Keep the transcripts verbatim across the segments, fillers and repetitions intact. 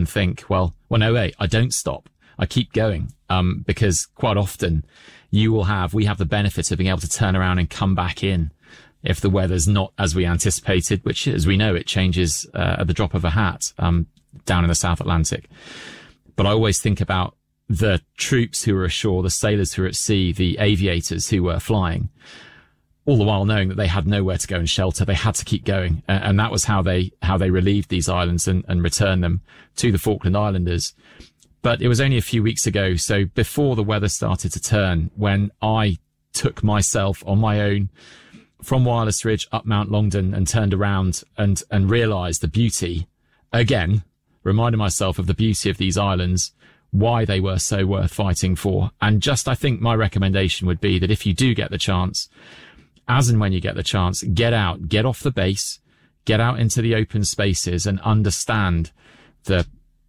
and think, well, well, no, wait, I don't stop. I keep going, um, because quite often you will have, we have the benefit of being able to turn around and come back in if the weather's not as we anticipated, which, as we know, it changes uh, at the drop of a hat um, down in the South Atlantic. But I always think about the troops who were ashore, the sailors who were at sea, the aviators who were flying, all the while knowing that they had nowhere to go and shelter. They had to keep going. Uh, and that was how they, how they relieved these islands and, and returned them to the Falkland Islanders. But it was only a few weeks ago, so before the weather started to turn, when I took myself on my own from Wireless Ridge up Mount Longdon and turned around and, and realised the beauty, again, reminding myself of the beauty of these islands, why they were so worth fighting for. And just, I think my recommendation would be that if you do get the chance, as and when you get the chance, get out, get off the base, get out into the open spaces and understand the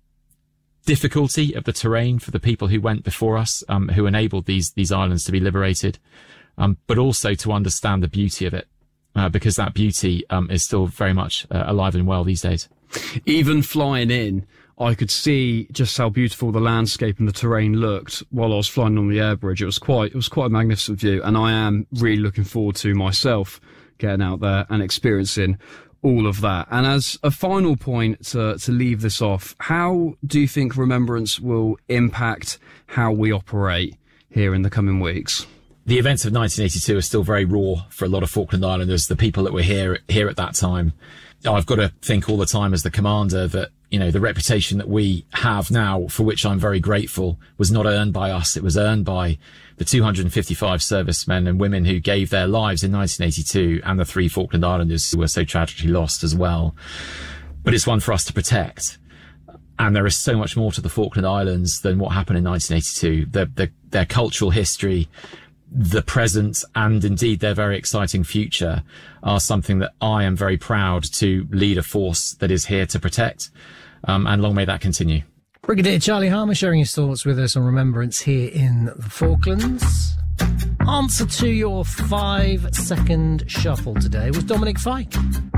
difficulty of the terrain for the people who went before us, um, who enabled these, these islands to be liberated, um, but also to understand the beauty of it, uh, because that beauty, um, is still very much uh, alive and well these days. Even flying in, I could see just how beautiful the landscape and the terrain looked while I was flying on the air bridge. It was quite, it was quite a magnificent view, and I am really looking forward to myself getting out there and experiencing all of that. And as a final point to, to leave this off, how do you think Remembrance will impact how we operate here in the coming weeks? The events of nineteen eighty-two are still very raw for a lot of Falkland Islanders, the people that were here, here at that time. I've got to think all the time as the commander that, you know, the reputation that we have now, for which I'm very grateful, was not earned by us. It was earned by the two hundred fifty-five servicemen and women who gave their lives in nineteen eighty-two, and the three Falkland Islanders who were so tragically lost as well. But it's one for us to protect. And there is so much more to the Falkland Islands than what happened in nineteen eighty-two. The, the, their cultural history, the present, and indeed their very exciting future are something that I am very proud to lead a force that is here to protect. Um, and long may that continue. Brigadier Charlie Harmer sharing his thoughts with us on Remembrance here in the Falklands. Answer to your five second shuffle today was Dominic Fike.